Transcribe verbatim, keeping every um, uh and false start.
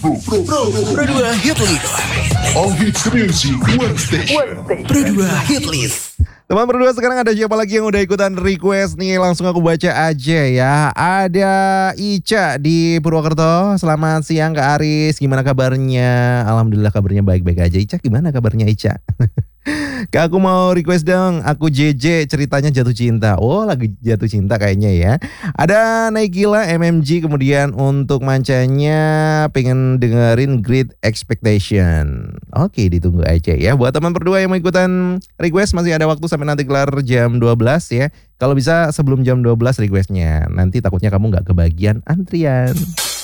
Pro, Pro, Pro dua Hit List. All Hits Music One Station. Pro dua Hit List. Teman berdua, sekarang ada siapa lagi yang udah ikutan request nih? Langsung aku baca aja ya. Ada Ica di Purwokerto. Selamat siang Kak Aris, gimana kabarnya? Alhamdulillah kabarnya baik-baik aja. Ica, gimana kabarnya Ica? Kak, aku mau request dong. Aku J J, ceritanya jatuh cinta. Oh, lagi jatuh cinta kayaknya ya. Ada Naikila M M G. Kemudian untuk mancanya pengen dengerin Great Expectation. Oke, ditunggu aja ya. Buat teman berdua yang mau ikutan request, masih ada waktu sampai nanti kelar jam dua belas ya. Kalau bisa sebelum jam dua belas requestnya. Nanti takutnya kamu gak kebagian antrian.